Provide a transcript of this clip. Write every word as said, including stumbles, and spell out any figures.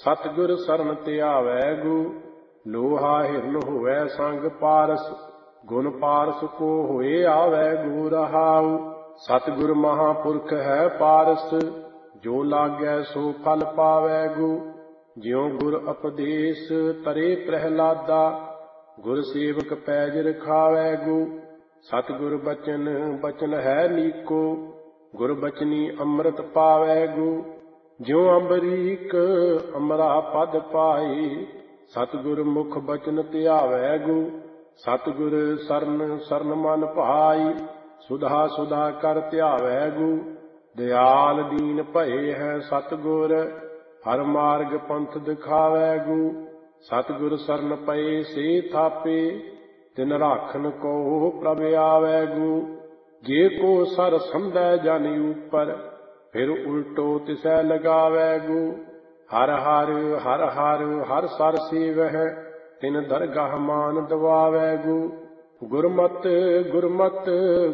ਸਤਿਗੁਰ ਸਰਨ ਧਿਆਵੈ ਗੂ। ਲੋਹਾ ਹਿਰਨ ਹੋਵੈ ਸੰਗ ਪਾਰਸ, ਗੁਣ ਪਾਰਸ ਕੋ ਹੋਏ ਆਵੈ ਗੂ ਰਹਾਉ। ਸਤਿਗੁਰ ਮਹਾਂਪੁਰਖ ਹੈ ਪਾਰਸ, ਜੋ ਲਾਗੈ ਸੋ ਫਲ ਪਾਵੈ ਗੂ। ਜਿਉ ਗੁਰ ਉਪਦੇਸ਼ ਤਰੇ ਪ੍ਰਹਿਲਾਦਾ, ਗੁਰ ਸੇਵਕ ਪੈਜ ਰਖਾਵੈ ਗੂ। ਸਤਿਗੁਰ ਬਚਨ ਬਚਨ ਹੈ ਨੀਕੋ, ਗੁਰ ਬਚਨੀ ਅੰਮ੍ਰਿਤ ਪਾਵੈ ਗੂ। ਜਿਉ ਅੰਬਰੀਕ ਅਮਰਾ ਪਦ ਪਾਈ, ਸਤਿਗੁਰ ਮੁਖ ਬਚਨ ਧਿਆਵੈ ਗੂ। ਸਤਿਗੁਰ ਸਰਨ ਸਰਨ ਮਨ ਭਾਈ, ਸੁਧਾ ਸੁਧਾ ਕਰ ਧਿਆਵੈ ਗੂ। ਦਿਆਲ ਦੀਨ ਭਏ ਹੈ ਸਤਿਗੁਰ, ਹਰ ਮਾਰਗ ਪੰਥ ਦਿਖਾਵੈ ਗੂ। ਸਤਿਗੁਰ ਸਰਨ ਪਏ ਸੇ ਥਾਪੇ, ਤਿਨ ਰਾਖਨ ਕੋ ਪ੍ਰਭ ਆਵੈ ਗੂ। ਜੇ ਕੋ ਸਰ ਸੰਧੈ ਜਨ ਉਪਰ, ਫਿਰ ਉਲਟੋ ਤਿਸੈ ਲਗਾਵੈ ਗੂ। ਹਰ ਹਰ ਹਰ ਹਰ ਹਰ ਸਰ ਸੇਵਹਿ, ਤਿਨ ਦਰਗਾਹ ਮਾਨ ਦਵਾਵੈ ਗੂ। ਗੁਰਮਤਿ ਗੁਰਮਤਿ